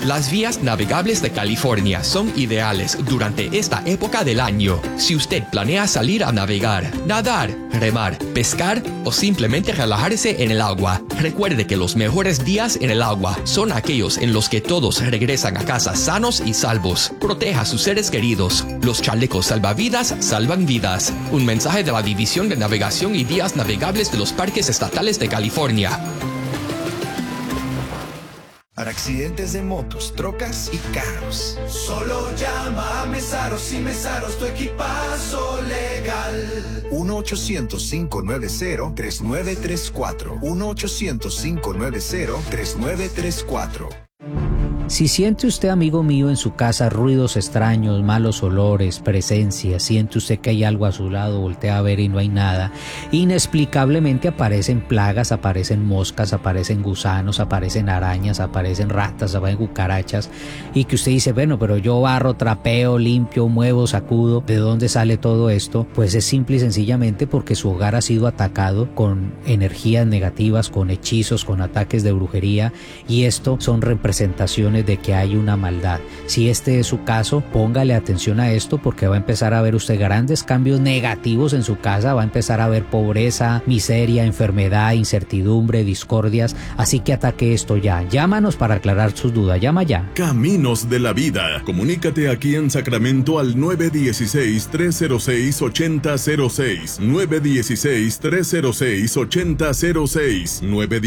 Las vías navegables de California son ideales durante esta época del año. Si usted planea salir a navegar, nadar, remar, pescar o simplemente relajarse en el agua, recuerde que los mejores días en el agua son aquellos en los que todos regresan a casa sanos y salvos. Proteja a sus seres queridos. Los chalecos salvavidas salvan vidas. Un mensaje de la División de Navegación y Vías Navegables de los Parques Estatales de California. Para accidentes de motos, trocas y carros. Solo llama a Mesaros y Mesaros, tu equipazo legal. 1-800-590-3934. 1-800-590-3934. Si siente usted, amigo mío, en su casa ruidos extraños, malos olores, presencias, siente usted que hay algo a su lado, voltea a ver y no hay nada, inexplicablemente aparecen plagas, aparecen moscas, aparecen gusanos, aparecen arañas, aparecen ratas, aparecen cucarachas, y que usted dice, bueno, pero yo barro, trapeo, limpio, muevo, sacudo, ¿de dónde sale todo esto? Pues es simple y sencillamente porque su hogar ha sido atacado con energías negativas, con hechizos, con ataques de brujería, y esto son representaciones de que hay una maldad. Si este es su caso, póngale atención a esto porque va a empezar a ver usted grandes cambios negativos en su casa, va a empezar a ver pobreza, miseria, enfermedad, incertidumbre, discordias, así que ataque esto ya. Llámanos para aclarar sus dudas, llama ya. Caminos de la Vida. Comunícate aquí en Sacramento al 916-306-8006, 916-306-8006,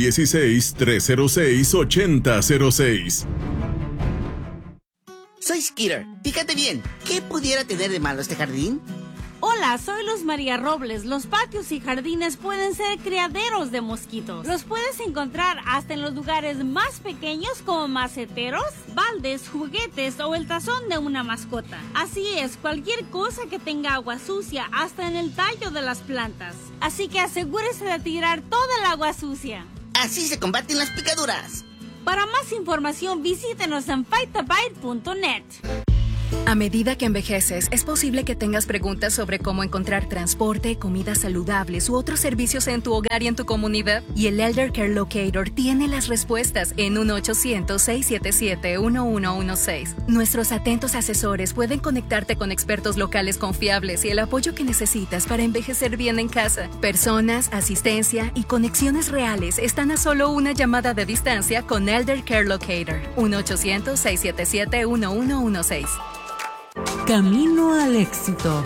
916-306-8006. Soy Skeeter. Fíjate bien, ¿qué pudiera tener de malo este jardín? Hola, soy Luz María Robles. Los patios y jardines pueden ser criaderos de mosquitos. Los puedes encontrar hasta en los lugares más pequeños como maceteros, baldes, juguetes o el tazón de una mascota. Así es, cualquier cosa que tenga agua sucia, hasta en el tallo de las plantas. Así que asegúrese de tirar toda el agua sucia. Así se combaten las picaduras. Para más información, visítenos en fightabite.net. A medida que envejeces, es posible que tengas preguntas sobre cómo encontrar transporte, comidas saludables u otros servicios en tu hogar y en tu comunidad. Y el Elder Care Locator tiene las respuestas en 1-800-677-1116. Nuestros atentos asesores pueden conectarte con expertos locales confiables y el apoyo que necesitas para envejecer bien en casa. Personas, asistencia y conexiones reales están a solo una llamada de distancia con Elder Care Locator. 1-800-677-1116. Camino al éxito.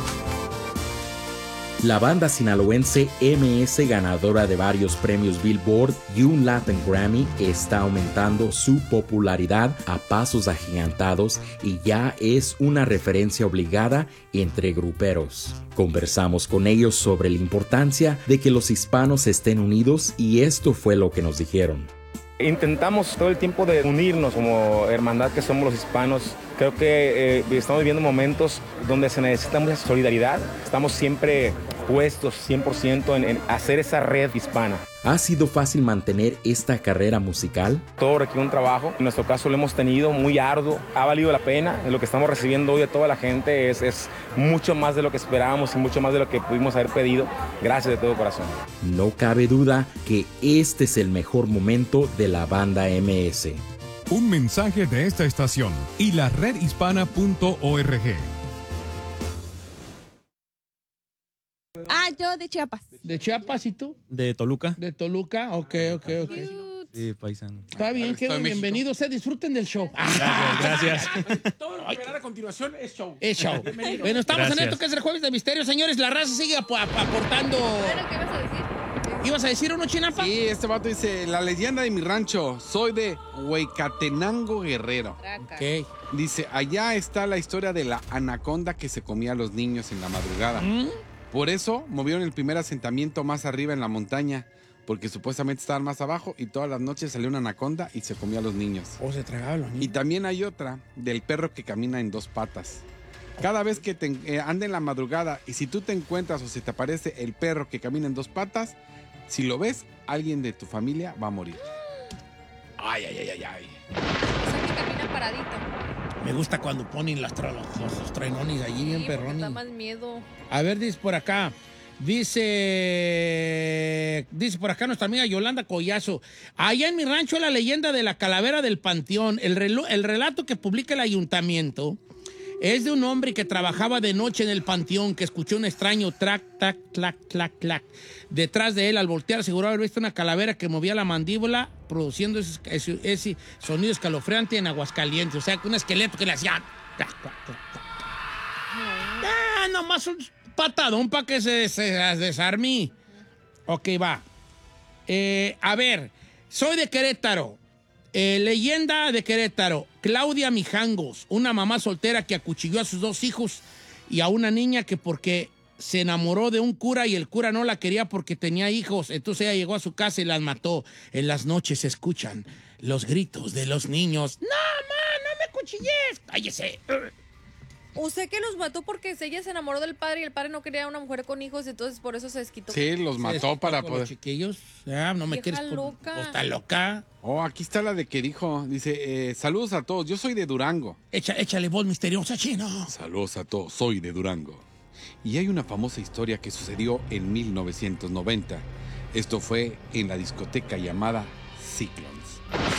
La banda sinaloense MS, ganadora de varios premios Billboard y un Latin Grammy, está aumentando su popularidad a pasos agigantados y ya es una referencia obligada entre gruperos. Conversamos con ellos sobre la importancia de que los hispanos estén unidos y esto fue lo que nos dijeron. Intentamos todo el tiempo de unirnos como hermandad que somos los hispanos. Creo que estamos viviendo momentos donde se necesita mucha solidaridad. Estamos siempre puestos 100% en hacer esa red hispana. ¿Ha sido fácil mantener esta carrera musical? Todo requiere un trabajo. En nuestro caso lo hemos tenido muy arduo. Ha valido la pena. Lo que estamos recibiendo hoy de toda la gente es mucho más de lo que esperábamos y mucho más de lo que pudimos haber pedido. Gracias de todo corazón. No cabe duda que este es el mejor momento de la banda MS. Un mensaje de esta estación y la redhispana.org. Yo de Chiapas. ¿De Chiapas y tú? De Toluca. De Toluca, ok. Sí, paisano. Está bien, qué bienvenidos. Disfruten del show. Gracias. Todo lo que verán a continuación es show. Es show. Bueno, estamos en esto que es el Jueves de Misterio, señores. La raza sigue aportando. Bueno, ¿qué vas a decir? ¿Ibas a decir uno, Chinapa? Sí, este vato dice, la leyenda de mi rancho, soy de Huecatenango, Guerrero. Ok. Dice, allá está la historia de la anaconda que se comía a los niños en la madrugada. Por eso movieron el primer asentamiento más arriba en la montaña, porque supuestamente estaban más abajo y todas las noches salía una anaconda y se comía a los niños. Se tragaba a los niños. Y también hay otra del perro que camina en dos patas. Cada vez que anda en la madrugada y si tú te encuentras o se te aparece el perro que camina en dos patas, si lo ves, alguien de tu familia va a morir. Ay. O sea, que camina paradito. Me gusta cuando ponen los trainones allí bien perrones. Da más miedo. A ver, dice por acá. Dice por acá nuestra amiga Yolanda Collazo. Allá en mi rancho la leyenda de la calavera del panteón. El relato que publica el ayuntamiento es de un hombre que trabajaba de noche en el panteón, que escuchó un extraño trac, tac, clac, clac, clac. Detrás de él, al voltear, aseguró haber visto una calavera que movía la mandíbula, produciendo ese sonido escalofriante en Aguascalientes. O sea, un esqueleto que le hacía... nomás un patadón para que se desarme. Ok, va. A ver, soy de Querétaro. Leyenda de Querétaro. Claudia Mijangos, una mamá soltera que acuchilló a sus 2 hijos y a una niña que porque se enamoró de un cura y el cura no la quería porque tenía hijos. Entonces ella llegó a su casa y las mató. En las noches se escuchan los gritos de los niños. ¡No, ma, no me cuchilles! ¡Cállese! Usted que los mató porque ella se enamoró del padre y el padre no quería una mujer con hijos, entonces por eso se desquitó. Sí, los mató para poder... Los chiquillos. No me Vieja quieres... loca. Está loca. Oh, aquí está la de que dijo. Dice, saludos a todos, yo soy de Durango. Échale voz misteriosa, chino. Saludos a todos, soy de Durango. Y hay una famosa historia que sucedió en 1990. Esto fue en la discoteca llamada Cyclones.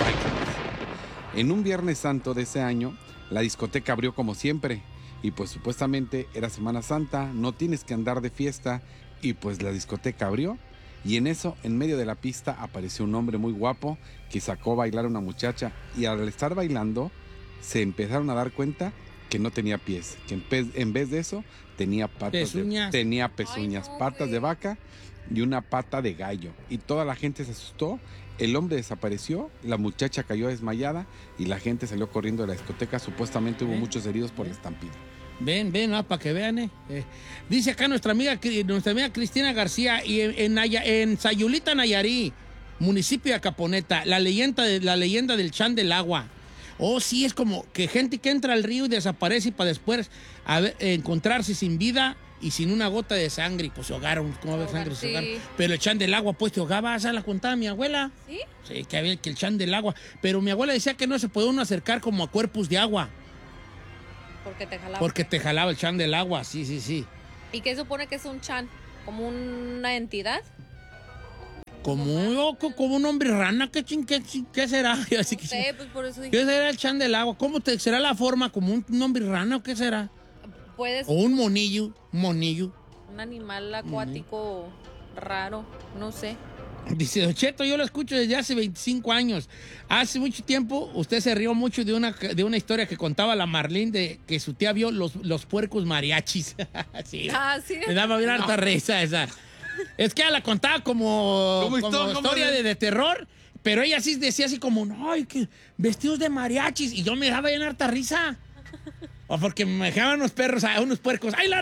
En un Viernes Santo de ese año, la discoteca abrió como siempre. Y pues supuestamente era Semana Santa, no tienes que andar de fiesta. Y pues la discoteca abrió. Y en eso, en medio de la pista, apareció un hombre muy guapo que sacó a bailar a una muchacha. Y al estar bailando, se empezaron a dar cuenta que no tenía pies. Que en vez de eso, tenía pezuñas. Tenía pezuñas, patas de vaca y una pata de gallo. Y toda la gente se asustó. El hombre desapareció, la muchacha cayó desmayada y la gente salió corriendo de la discoteca. Supuestamente hubo muchos heridos por la estampida. Ven, para que vean, Dice acá nuestra amiga Cristina García, y en Sayulita, Nayarí, municipio de Acaponeta, la leyenda del Chan del Agua. Oh, sí, es como que gente que entra al río y desaparece y para después encontrarse sin vida y sin una gota de sangre. Pues se ahogaron, ¿cómo va a haber sangre? Se ahogaron. Pero el Chan del Agua, pues te ahogaba, esa la contaba mi abuela. ¿Sí? Sí, que había que el Chan del Agua. Pero mi abuela decía que no se puede uno acercar como a cuerpos de agua. Porque te jalaba. Porque te jalaba el Chan del Agua, sí. ¿Y qué supone que es un Chan? ¿Como una entidad? Como un hombre rana, ¿qué será? Así que, no sé, pues por eso dije. ¿Qué será el Chan del Agua? ¿Cómo será la forma? ¿Como un hombre rana o qué será? Puedes. O un monillo. Un animal acuático raro, no sé. Dice, Don Cheto, yo lo escucho desde hace 25 años. Hace mucho tiempo usted se rió mucho de una historia que contaba la Marlene de que su tía vio los puercos mariachis. Sí. Sí. Me daba bien harta risa esa. Es que ella la contaba como historia de terror, pero ella sí decía así como, ay, que vestidos de mariachis. Y yo me daba bien harta risa. O porque me dejaban unos perros, unos puercos. ¡Ay,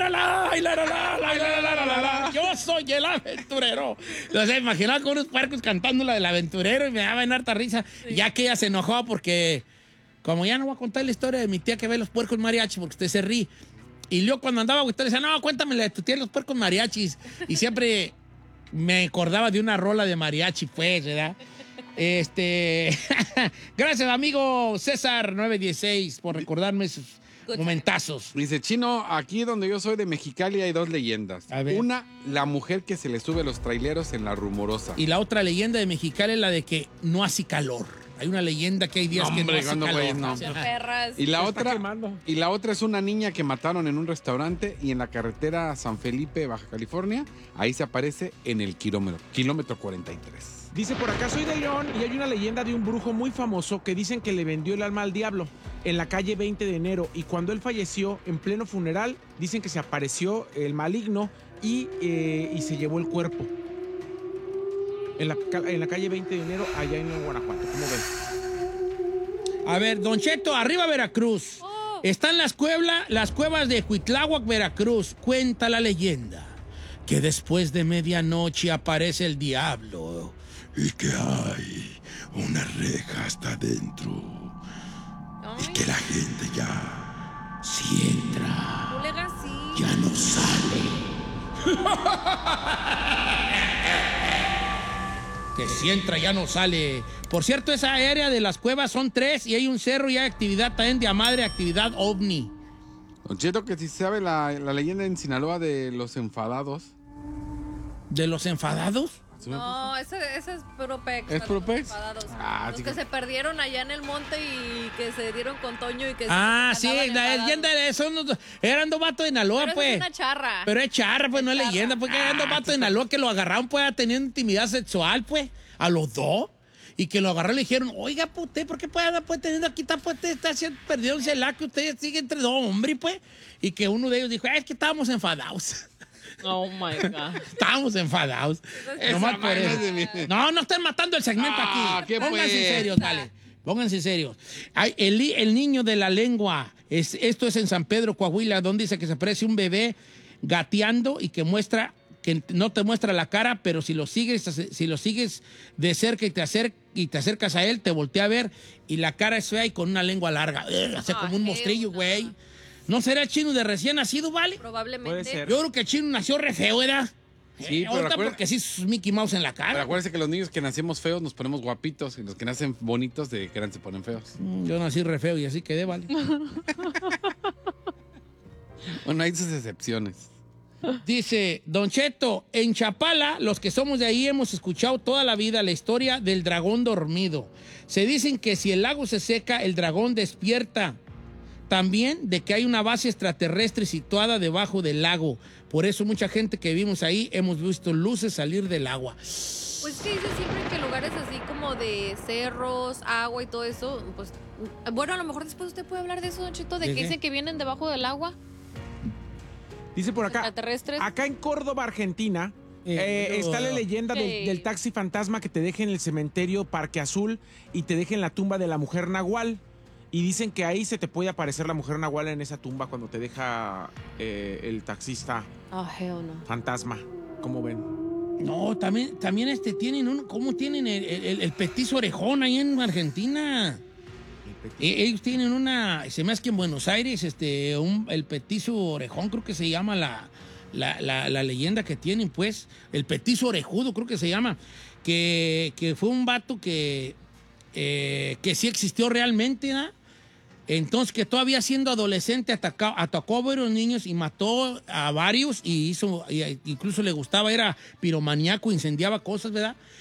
la! Yo soy el aventurero. O sea, imaginaba con unos puercos cantando la del aventurero y me daba en harta risa. Sí. Ya que ella se enojó porque, como ya no voy a contar la historia de mi tía que ve los puercos mariachis porque usted se ríe. Y yo cuando andaba, usted decía, no, cuéntame la de tu tía los puercos mariachis. Y siempre me acordaba de una rola de mariachi, pues, ¿verdad? Gracias, amigo César 916, por recordarme esos momentazos. Dice, Chino, aquí donde yo soy de Mexicali hay 2 leyendas. Una, la mujer que se le sube a los traileros en La Rumorosa. Y la otra leyenda de Mexicali es la de que no hace calor. Hay una leyenda que hay días que no hace calor. No. Y la otra es una niña que mataron en un restaurante y en la carretera San Felipe, Baja California. Ahí se aparece en el kilómetro 43. Dice por acá, soy de León y hay una leyenda de un brujo muy famoso que dicen que le vendió el alma al diablo en la calle 20 de enero. Y cuando él falleció en pleno funeral, dicen que se apareció el maligno y se llevó el cuerpo. En la calle 20 de enero, allá en Guanajuato. ¿Cómo ves? A ver, Don Cheto, arriba Veracruz. Están las cuevas de Cuitláhuac, Veracruz. Cuenta la leyenda que después de medianoche aparece el diablo y que hay una reja hasta adentro. Y que la gente ya, si entra, ya no sale. Que si entra ya no sale. Por cierto, esa área de las cuevas son 3 y hay un cerro y hay actividad también de madre, actividad ovni. Don Cheto, que si sabe la leyenda en Sinaloa de los enfadados. ¿De los enfadados? No, ese es Propex. ¿Es Propex? Los que se perdieron allá en el monte y que se dieron con Toño y que sí, eran dos vatos de Sinaloa, pero pues. Es una charra. Pero es charra, pues, no es leyenda, pues, que eran dos vatos de Sinaloa que lo agarraron, pues, teniendo intimidad sexual, pues, a los dos. Y que lo agarraron y le dijeron, oiga, pues, ¿usted por qué puede andar, pues, teniendo aquí, está perdido un celaco, usted sigue entre dos hombres, pues? Y que uno de ellos dijo, es que estábamos enfadados. Oh my God. Estábamos enfadados. Nomás por eso. No estén matando el segmento aquí. Pónganse serios, dale. Pónganse serios. El niño de la lengua. Esto es en San Pedro, Coahuila, donde dice que se aparece un bebé gateando y que no te muestra la cara, pero si lo sigues de cerca y te acercas a él, te voltea a ver y la cara es fea y con una lengua larga. Hace como un mostrillo, güey. ¿No será el chino de recién nacido, vale? Probablemente. Puede ser. Yo creo que el chino nació re feo, ¿verdad? Sí, pero porque sí es Mickey Mouse en la cara. Pero acuérdense que los niños que nacemos feos nos ponemos guapitos y los que nacen bonitos de que se ponen feos. Yo nací re feo y así quedé, vale. Bueno, hay sus excepciones. Dice, Don Cheto, en Chapala, los que somos de ahí hemos escuchado toda la vida la historia del dragón dormido. Se dicen que si el lago se seca, el dragón despierta. También de que hay una base extraterrestre situada debajo del lago. Por eso mucha gente que vivimos ahí hemos visto luces salir del agua. Pues que dice siempre que lugares así como de cerros, agua y todo eso, pues bueno, a lo mejor después usted puede hablar de eso, Don Cheto, de que dicen que vienen debajo del agua. Dice por acá, extraterrestres. Acá en Córdoba, Argentina, está la leyenda del taxi fantasma que te deja en el cementerio Parque Azul y te deja en la tumba de la mujer Nahual. Y dicen que ahí se te puede aparecer la mujer Nahual en esa tumba cuando te deja el taxista fantasma. ¿Cómo ven? No, también tienen ¿cómo tienen el petiso orejón ahí en Argentina? Ellos tienen se me hace que en Buenos Aires, el petizo orejón, creo que se llama la leyenda que tienen, pues. El petizo orejudo, creo que se llama. Que fue un vato que sí existió realmente, ¿no? Entonces, que todavía siendo adolescente atacó a varios niños y mató a varios y incluso le gustaba, era piromaníaco, incendiaba cosas, ¿verdad?